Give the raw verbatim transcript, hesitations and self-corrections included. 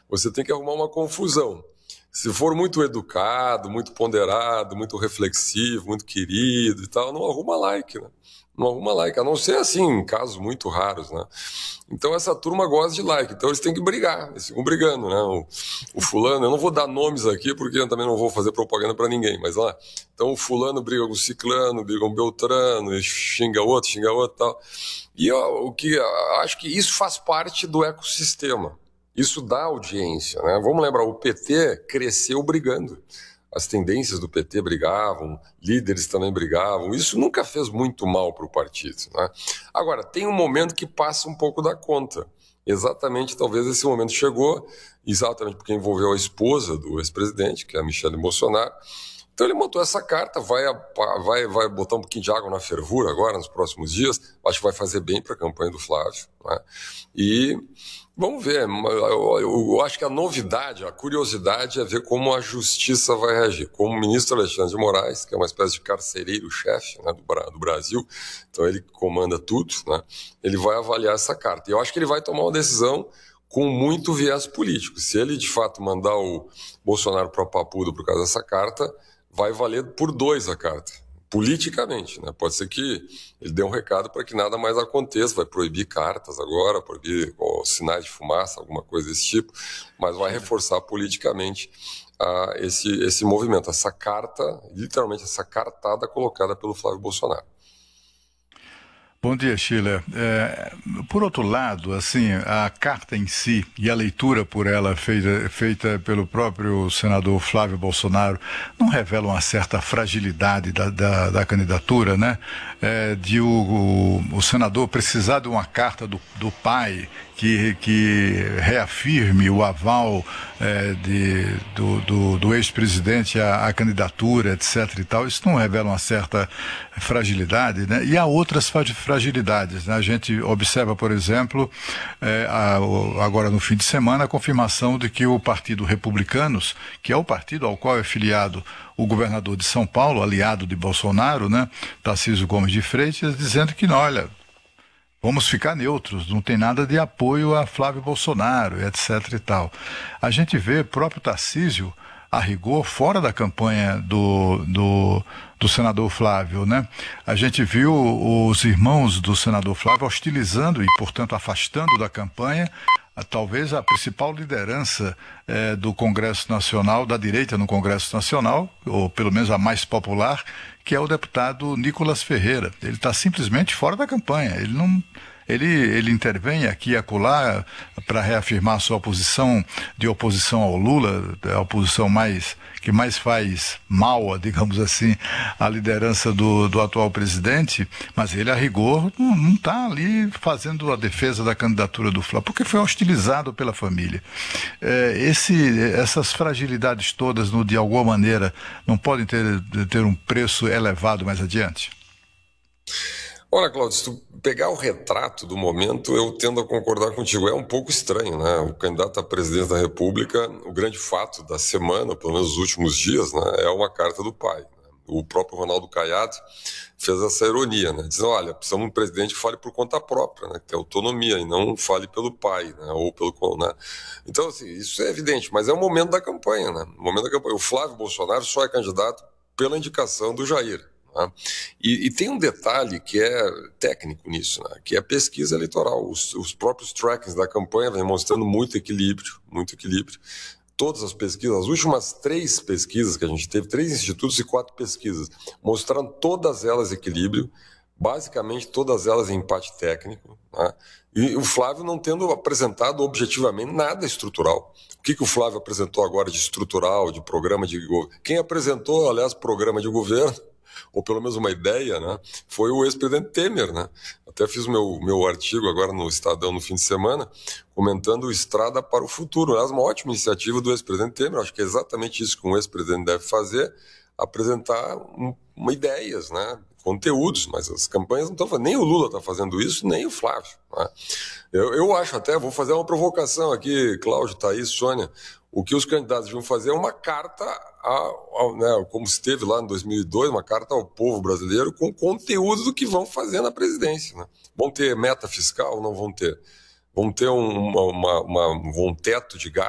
você tem que arrumar uma confusão. Se for muito educado, muito ponderado, muito reflexivo, muito querido e tal, não arruma like, né? Não arruma like, a não ser assim, em casos muito raros, né? Então essa turma gosta de like, então eles têm que brigar, eles ficam brigando, né? O, o fulano, eu não vou dar nomes aqui porque eu também não vou fazer propaganda para ninguém, mas lá, então o fulano briga com o ciclano, briga com o beltrano, xinga outro, xinga outro e tal. E eu, o que eu acho que isso faz parte do ecossistema, isso dá audiência, né? Vamos lembrar, o P T cresceu brigando. As tendências do P T brigavam, líderes também brigavam, isso nunca fez muito mal para o partido, né? Agora, tem um momento que passa um pouco da conta, exatamente, talvez esse momento chegou, exatamente porque envolveu a esposa do ex-presidente, que é a Michelle Bolsonaro. Então ele montou essa carta, vai, vai, vai botar um pouquinho de água na fervura agora, nos próximos dias, acho que vai fazer bem para a campanha do Flávio, né? E vamos ver, eu, eu acho que a novidade, a curiosidade é ver como a justiça vai reagir. Como o ministro Alexandre de Moraes, que é uma espécie de carcereiro-chefe, né, do, do Brasil, então ele comanda tudo, né, ele vai avaliar essa carta. E eu acho que ele vai tomar uma decisão com muito viés político. Se ele, de fato, mandar o Bolsonaro para a papuda por causa dessa carta, vai valer por dois a carta, politicamente, né? Pode ser que ele dê um recado para que nada mais aconteça, vai proibir cartas agora, proibir ó, sinais de fumaça, alguma coisa desse tipo, mas vai reforçar politicamente uh, esse, esse movimento, essa carta, literalmente essa cartada colocada pelo Flávio Bolsonaro. Bom dia, Sheila. É, por outro lado, assim, a carta em si e a leitura por ela feita, feita pelo próprio senador Flávio Bolsonaro não revela uma certa fragilidade da, da, da candidatura, né? É, de o, o, o senador precisar de uma carta do, do pai que, que reafirme o aval é, de, do, do, do ex-presidente à, à candidatura, etc e tal. Isso não revela uma certa fragilidade, né? E há outras fragilidades, né? A gente observa, por exemplo, é, a, agora no fim de semana, a confirmação de que o Partido Republicanos, que é o partido ao qual é filiado o governador de São Paulo, aliado de Bolsonaro, né, Tarcísio Gomes de Freitas, dizendo que, não, olha, vamos ficar neutros, não tem nada de apoio a Flávio Bolsonaro, etc e tal. A gente vê o próprio Tarcísio, a rigor, fora da campanha do, do, do senador Flávio, né? A gente viu os irmãos do senador Flávio hostilizando e, portanto, afastando da campanha a, talvez a principal liderança eh, do Congresso Nacional, da direita no Congresso Nacional, ou pelo menos a mais popular, que é o deputado Nicolas Ferreira. Ele está simplesmente fora da campanha, ele não... Ele, ele intervém aqui e acolá para reafirmar sua posição de oposição ao Lula, a oposição mais, que mais faz mal, digamos assim, à liderança do, do atual presidente, mas ele, a rigor, não está ali fazendo a defesa da candidatura do Flávio, porque foi hostilizado pela família. É, esse, essas fragilidades todas, no, de alguma maneira, não podem ter, ter um preço elevado mais adiante? Olha, Cláudio, se tu pegar o retrato do momento, eu tendo a concordar contigo. É um pouco estranho, né? O candidato à presidência da República, o grande fato da semana, pelo menos os últimos dias, né, é uma carta do pai. Né? O próprio Ronaldo Caiado fez essa ironia, né? Dizendo, olha, precisamos de um presidente que fale por conta própria, né? Que tem autonomia e não fale pelo pai, né? Ou pelo... Né? Então, assim, isso é evidente, mas é o momento da campanha, né? O momento da campanha. O Flávio Bolsonaro só é candidato pela indicação do Jair. Né? E, e tem um detalhe que é técnico nisso, né? Que é a pesquisa eleitoral. Os, os próprios trackings da campanha vêm mostrando muito equilíbrio, muito equilíbrio. Todas as pesquisas, as últimas três pesquisas que a gente teve, três institutos e quatro pesquisas, mostraram todas elas equilíbrio, basicamente todas elas em empate técnico, né? E o Flávio não tendo apresentado objetivamente nada estrutural. O que, que o Flávio apresentou agora de estrutural, de programa de governo? Quem apresentou, aliás, programa de governo, ou pelo menos uma ideia, né, foi o ex-presidente Temer, né? Até fiz o meu, meu artigo agora no Estadão no fim de semana, comentando Estrada para o Futuro. Aliás, uma ótima iniciativa do ex-presidente Temer, acho que é exatamente isso que um ex-presidente deve fazer, apresentar um, uma ideias, né, conteúdos, mas as campanhas não estão fazendo, nem o Lula está fazendo isso, nem o Flávio. Né? Eu, eu acho até, vou fazer uma provocação aqui, Cláudio, Thaís, Sônia, o que os candidatos vão fazer é uma carta, a, a, né, como se teve lá em dois mil e dois, uma carta ao povo brasileiro com conteúdo do que vão fazer na presidência. Né? Vão ter meta fiscal? Não vão ter. Vão ter um, uma, uma, uma, um teto de gastos?